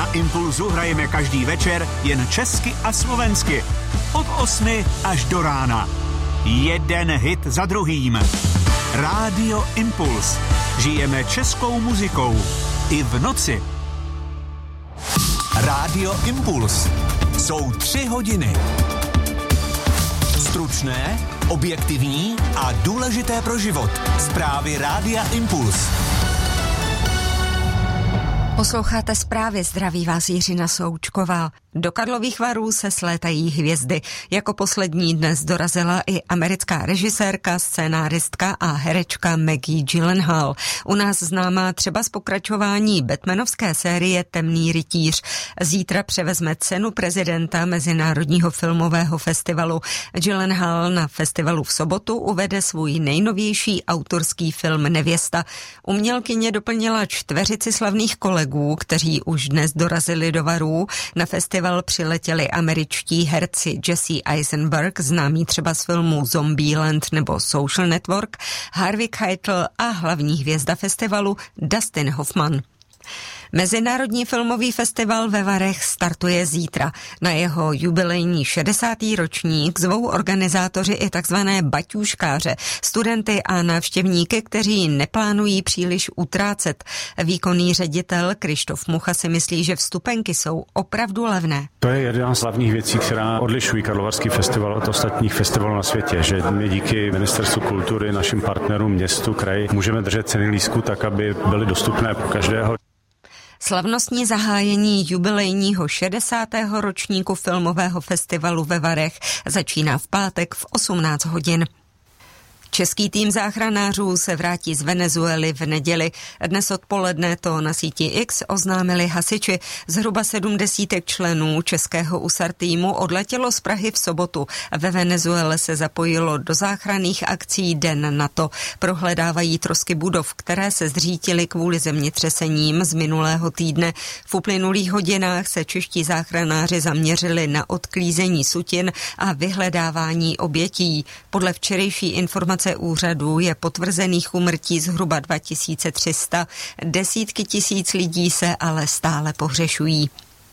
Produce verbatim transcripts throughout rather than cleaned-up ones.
Na Impulzu hrajeme každý večer jen česky a slovensky. Od osmi až do rána. Jeden hit za druhým. Rádio Impuls. Žijeme českou muzikou. I v noci. Rádio Impuls. Jsou tři hodiny. Stručné, objektivní a důležité pro život. Zprávy Rádia Impuls. Posloucháte zprávy, zdraví vás Jiřina Součková. Do Karlových Varů se slétají hvězdy. Jako poslední dnes dorazila i americká režisérka, scénáristka a herečka Maggie Gyllenhaal. U nás známá třeba z pokračování Batmanovské série Temný rytíř. Zítra převezme cenu prezidenta Mezinárodního filmového festivalu. Gyllenhaal na festivalu v sobotu uvede svůj nejnovější autorský film Nevěsta. Umělkyně doplnila čtveřici slavných kolegů, kteří už dnes dorazili do Varů. Na festival přiletěli američtí herci Jesse Eisenberg, známý třeba z filmů Zombieland nebo Social Network, Harvey Keitel a hlavní hvězda festivalu Dustin Hoffman. Mezinárodní filmový festival ve Varech startuje zítra. Na jeho jubilejní šedesátý ročník zvou organizátoři i takzvané baťůškáře, studenty a návštěvníky, kteří neplánují příliš utrácet. Výkonný ředitel Krištof Mucha si myslí, že vstupenky jsou opravdu levné. To je jedna z hlavních věcí, která odlišují Karlovarský festival od ostatních festivalů na světě, že my díky Ministerstvu kultury, našim partnerům, městu, kraji, můžeme držet ceny lístků tak, aby byly dostupné pro každého. Slavnostní zahájení jubilejního šedesátého ročníku filmového festivalu ve Varech začíná v pátek v osmnáct hodin. Český tým záchranářů se vrátí z Venezuely v neděli. Dnes odpoledne to na síti X oznámili hasiči. Zhruba sedmdesítek členů českého U S A R týmu odletělo z Prahy v sobotu. Ve Venezuele se zapojilo do záchranných akcí Den NATO. Prohledávají trosky budov, které se zřítily kvůli zemětřesením z minulého týdne. V uplynulých hodinách se čeští záchranáři zaměřili na odklízení sutin a vyhledávání obětí. Podle včerejší informace úřadů je potvrzených úmrtí zhruba dva tisíce tři sta, desítky tisíc lidí se ale stále pohřešují.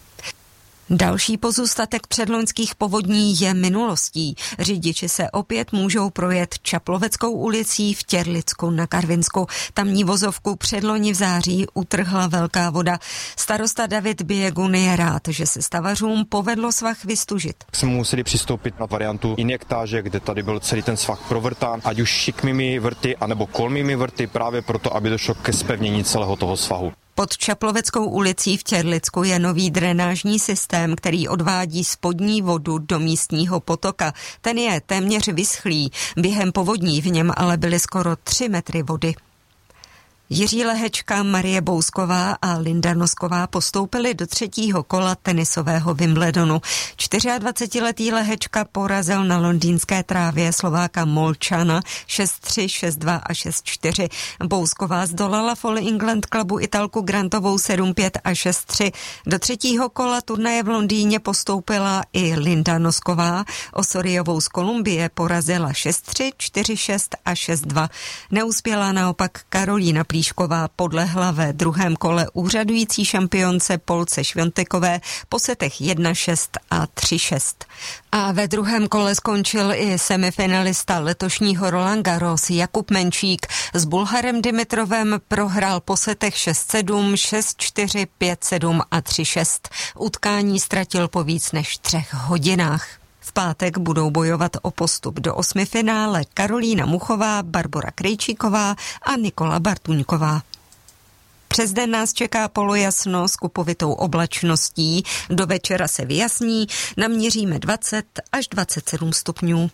Další pozůstatek předloňských povodní je minulostí. Řidiči se opět můžou projet Čaploveckou ulicí v Těrlicku na Karvinsku. Tamní vozovku předloni v září utrhla velká voda. Starosta David Biegun je rád, že se stavařům povedlo svah vystužit. Jsme museli přistoupit na variantu injektáže, kde tady byl celý ten svah provrtán, ať už šikmými vrty, anebo kolmými vrty, právě proto, aby došlo ke zpevnění celého toho svahu. Pod Čaploveckou ulicí v Těrlicku je nový drenážní systém, který odvádí spodní vodu do místního potoka. Ten je téměř vyschlý. Během povodní v něm ale byly skoro tři metry vody. Jiří Lehečka, Marie Bousková a Linda Nosková postoupili do třetího kola tenisového Wimbledonu. dvacetičtyřletý Lehečka porazil na londýnské trávě Slováka Molčana šest tři, šest dva a šest čtyři. Bousková zdolala v All England Clubu Italku Grantovou sedm pět a šest tři. Do třetího kola turnaje v Londýně postoupila i Linda Nosková. Osoriovou z Kolumbie porazila šest tři, čtyři šest a šest dva. Neuspěla naopak Karolína Plíšková, podlehla ve druhém kole úřadující šampionce Polce Šviontekové po setech jedna šest a tři šest. A ve druhém kole skončil i semifinalista letošního Roland Garros Jakub Menčík. S Bulharem Dimitrovem prohrál po setech šest sedm, šest čtyři, pět sedm a tři šest. Utkání ztratil po víc než třech hodinách. V pátek budou bojovat o postup do osmifinále Karolína Muchová, Barbora Krejčíková a Nikola Bartuňková. Přes den nás čeká polojasno s kupovitou oblačností. Do večera se vyjasní, naměříme dvacet až dvacet sedm stupňů.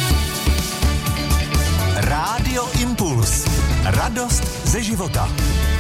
Rádio Impuls. Radost ze života.